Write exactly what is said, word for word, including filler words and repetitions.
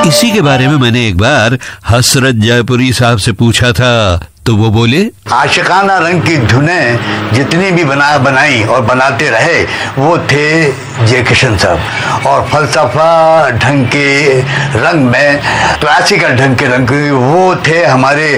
इसी के बारे में मैंने एक बार हसरत जयपुरी साहब से पूछा था, तो वो बोले, आशिकाना रंग की धुनें जितनी भी बना बनाई और बनाते रहे वो थे जय किशन साहब, और फलसफा ढंग के रंग में, क्लासिकल ढंग के रंग वो थे हमारे